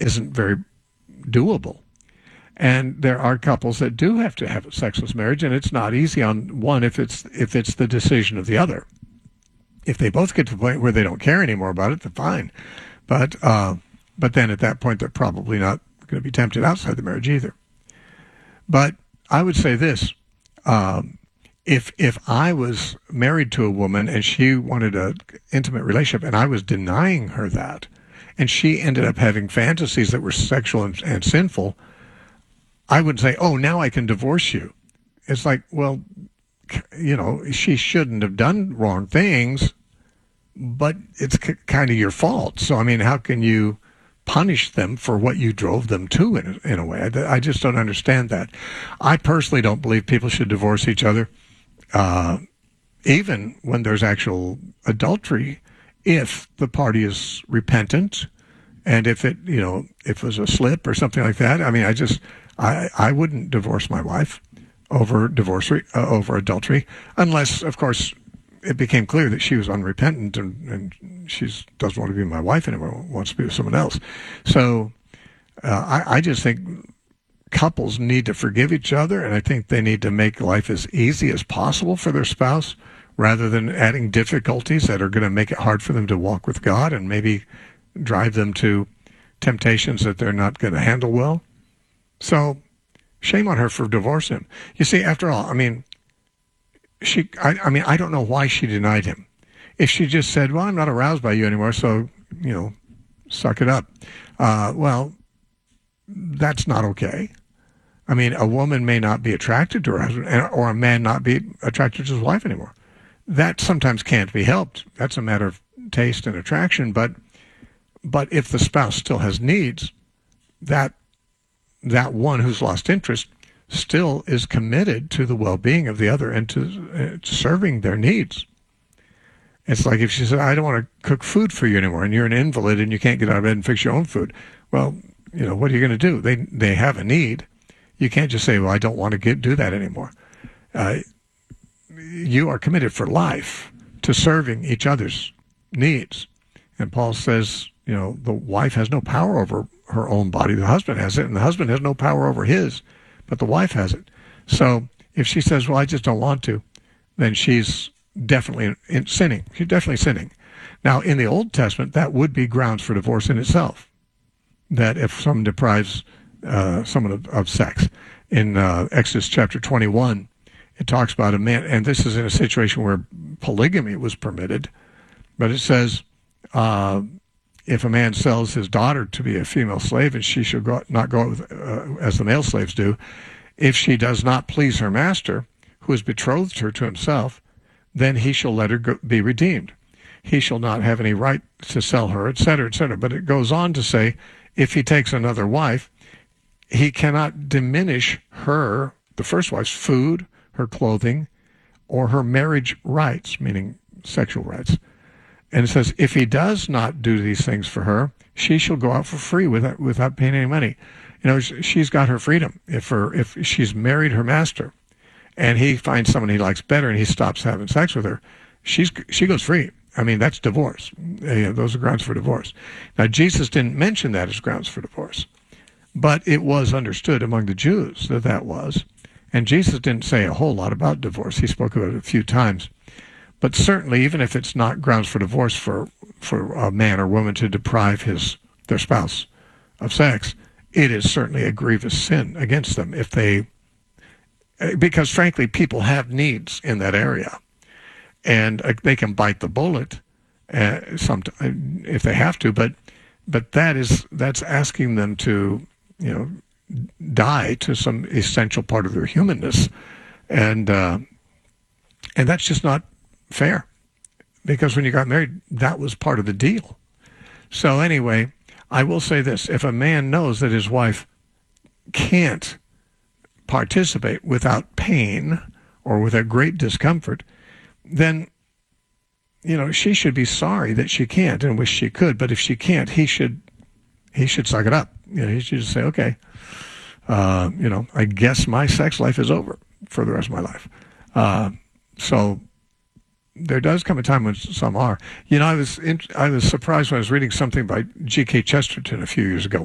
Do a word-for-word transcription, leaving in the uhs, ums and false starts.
isn't very doable. And there are couples that do have to have a sexless marriage, and it's not easy on one if it's if it's the decision of the other. If they both get to the point where they don't care anymore about it, then fine. But uh, but then at that point, they're probably not going to be tempted outside the marriage either. But I would say this. Um, if if I was married to a woman and she wanted an intimate relationship and I was denying her that, and she ended up having fantasies that were sexual and, and sinful, I would say, oh, now I can divorce you. It's like, well, you know, she shouldn't have done wrong things, but it's c- kind of your fault. So, I mean, how can you punish them for what you drove them to in, in a way? I, I just don't understand that. I personally don't believe people should divorce each other, uh, even when there's actual adultery, if the party is repentant and if it, you know, if it was a slip or something like that. I mean, I just... I, I wouldn't divorce my wife over divorce uh, over adultery, unless, of course, it became clear that she was unrepentant and, and she doesn't want to be my wife anymore, wants to be with someone else. So uh, I, I just think couples need to forgive each other, and I think they need to make life as easy as possible for their spouse, rather than adding difficulties that are going to make it hard for them to walk with God and maybe drive them to temptations that they're not going to handle well. So, shame on her for divorcing him. You see, after all, I mean, she, I, I mean, I don't know why she denied him. If she just said, well, I'm not aroused by you anymore, so, you know, suck it up. Uh, well, that's not okay. I mean, a woman may not be attracted to her husband, or a man not be attracted to his wife anymore. That sometimes can't be helped. That's a matter of taste and attraction, but, but if the spouse still has needs, that that one who's lost interest still is committed to the well-being of the other and to, uh, to serving their needs. It's like if she said, I don't want to cook food for you anymore, and you're an invalid and you can't get out of bed and fix your own food. Well, you know, what are you going to do? They they have a need. You can't just say, well, I don't want to get, do that anymore. Uh, you are committed for life to serving each other's needs. And Paul says, you know, the wife has no power over her own body. The husband has it, and the husband has no power over his, but the wife has it. So if she says, well, I just don't want to, then she's definitely in sinning. She's definitely sinning. Now, in the Old Testament, that would be grounds for divorce in itself, that if someone deprives uh, someone of, of sex. In uh, Exodus chapter twenty-one, it talks about a man, and this is in a situation where polygamy was permitted, but it says, uh, if a man sells his daughter to be a female slave, and she shall go, not go with, uh, as the male slaves do, if she does not please her master, who has betrothed her to himself, then he shall let her go, be redeemed. He shall not have any right to sell her, et cetera, et cetera. But it goes on to say, if he takes another wife, he cannot diminish her, the first wife's food, her clothing, or her marriage rights, meaning sexual rights. And it says, if he does not do these things for her, she shall go out for free without without paying any money. You know, she's got her freedom. If her if she's married her master, and he finds someone he likes better, and he stops having sex with her, she's she goes free. I mean, that's divorce. Uh, those are grounds for divorce. Now, Jesus didn't mention that as grounds for divorce, but it was understood among the Jews that that was. And Jesus didn't say a whole lot about divorce. He spoke about it a few times. But certainly, even if it's not grounds for divorce for, for a man or woman to deprive his their spouse of sex, it is certainly a grievous sin against them if they, because frankly, people have needs in that area, and uh, they can bite the bullet, uh, some if they have to. But but that is that's asking them to, you know, die to some essential part of their humanness, and uh, and that's just not fair, because when you got married, that was part of the deal. So anyway, I will say this: if a man knows that his wife can't participate without pain or with a great discomfort, then, you know, she should be sorry that she can't and wish she could. But if she can't, he should he should suck it up. You know, he should just say, okay, uh, you know, I guess my sex life is over for the rest of my life. Uh, so there does come a time when some are. You know, I was in, I was surprised when I was reading something by G K Chesterton a few years ago.